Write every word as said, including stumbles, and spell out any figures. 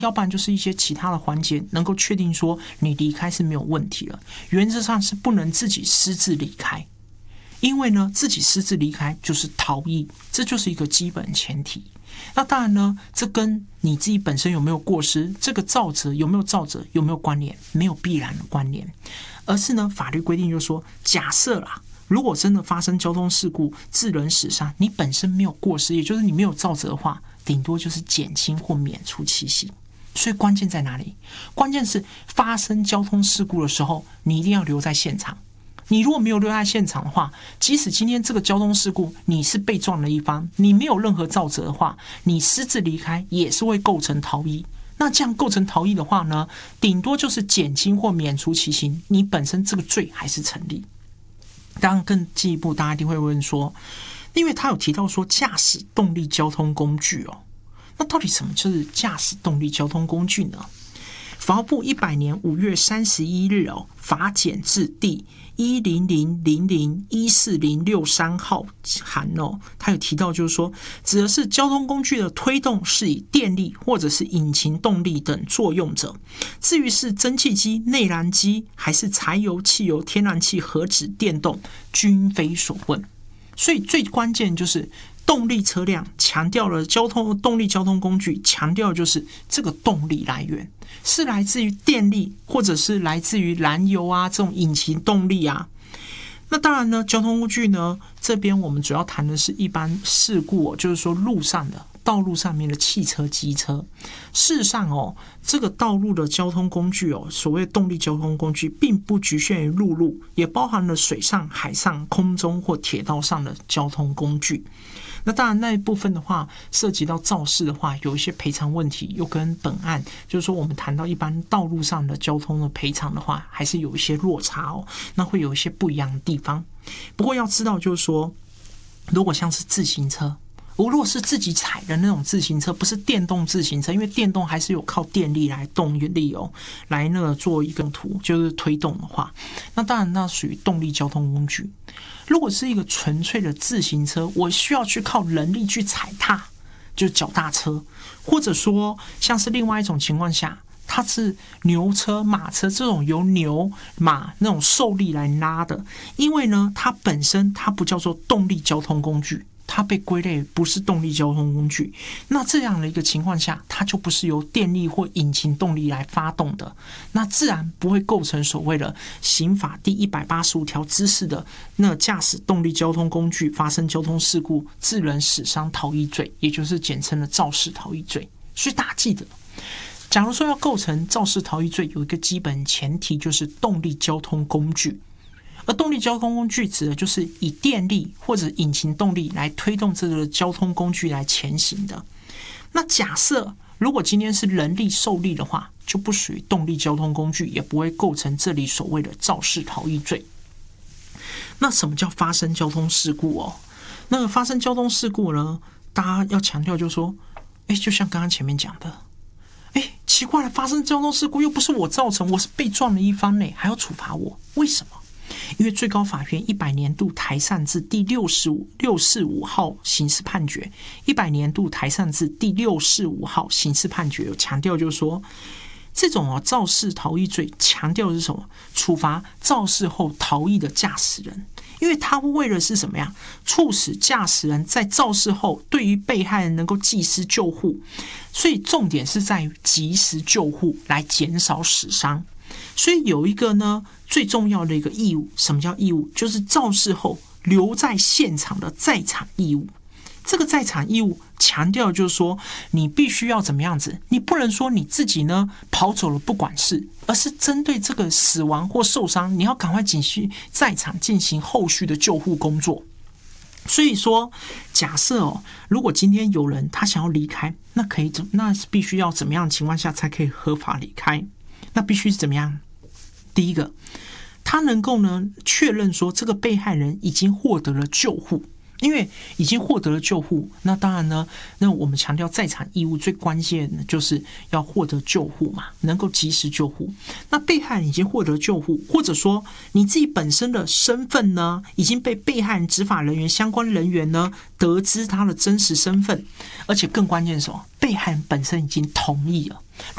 要不然就是一些其他的环节能够确定说你离开是没有问题了。原则上是不能自己私自离开，因为呢，自己私自离开就是逃逸，这就是一个基本前提。那当然呢，这跟你自己本身有没有过失，这个肇责有没有肇责有没有关联，没有必然的关联，而是呢，法律规定就是说，假设啦，如果真的发生交通事故致人死伤，你本身没有过失，也就是你没有肇责的话，顶多就是减轻或免除其刑。所以关键在哪里？关键是发生交通事故的时候，你一定要留在现场。你如果没有留在现场的话，即使今天这个交通事故你是被撞的一方，你没有任何肇责的话，你私自离开也是会构成逃逸。那这样构成逃逸的话呢，顶多就是减轻或免除其刑，你本身这个罪还是成立。当然更进一步，大家一定会问说，因为他有提到说驾驶动力交通工具哦，那到底什么就是驾驶动力交通工具呢？法务部一百年五月三十一日哦，法检字第一零零零零一四零六三号函哦，它有提到就是说，指的是交通工具的推动是以电力或者是引擎动力等作用者，至于是蒸汽机、内燃机还是柴油、汽油、天然气、核子电动，均非所问。所以最关键就是动力车辆强调了交通动力交通工具，强调的就是这个动力来源是来自于电力，或者是来自于燃油啊这种引擎动力啊。那当然呢，交通工具呢这边我们主要谈的是一般事故、哦，就是说路上的道路上面的汽车、机车。事实上哦，这个道路的交通工具哦，所谓动力交通工具，并不局限于陆路，也包含了水上、海上、空中或铁道上的交通工具。那当然那一部分的话，涉及到肇事的话，有一些赔偿问题，又跟本案就是说我们谈到一般道路上的交通的赔偿的话，还是有一些落差哦，那会有一些不一样的地方。不过要知道就是说，如果像是自行车，如果是自己踩的那种自行车，不是电动自行车，因为电动还是有靠电力来动力哦，来那个做一个图，就是推动的话，那当然那属于动力交通工具。如果是一个纯粹的自行车，我需要去靠人力去踩踏，就是脚踏车，或者说像是另外一种情况下，它是牛车、马车这种由牛、马那种受力来拉的，因为呢，它本身它不叫做动力交通工具，它被归类不是动力交通工具。那这样的一个情况下，它就不是由电力或引擎动力来发动的，那自然不会构成所谓的刑法第一百八十五条之四的那驾驶动力交通工具发生交通事故致人死伤逃逸罪，也就是简称的肇事逃逸罪。所以大家记得，假如说要构成肇事逃逸罪，有一个基本前提就是动力交通工具。而动力交通工具指的就是以电力或者引擎动力来推动这个交通工具来前行的。那假设如果今天是人力受力的话，就不属于动力交通工具，也不会构成这里所谓的肇事逃逸罪。那什么叫发生交通事故哦？那个发生交通事故呢，大家要强调就是说，哎，就像刚刚前面讲的，哎，奇怪了，发生交通事故又不是我造成，我是被撞的一方呢，还要处罚我，为什么？因为最高法院一百年度台上字第六四五六四五号刑事判决，一百年度台上字第六四五号刑事判决有强调，就是说这种哦肇事逃逸罪强调的是什么？处罚肇事后逃逸的驾驶人，因为他为了是什么呀？促使驾驶人在肇事后对于被害人能够及时救护，所以重点是在于及时救护来减少死伤。所以有一个呢最重要的一个义务，什么叫义务？就是肇事后留在现场的在场义务。这个在场义务强调就是说，你必须要怎么样子？你不能说你自己呢跑走了不管事，而是针对这个死亡或受伤，你要赶快继续在场进行后续的救护工作。所以说，假设哦，如果今天有人他想要离开，那可以那必须要怎么样的情况下才可以合法离开？那必须是怎么样？第一个，他能够呢确认说这个被害人已经获得了救护，因为已经获得了救护，那当然呢，那我们强调在场义务最关键的就是要获得救护嘛，能够及时救护。那被害人已经获得救护，或者说你自己本身的身份呢，已经被被害人执法人员相关人员呢得知他的真实身份，而且更关键是什么？被害人本身已经同意了。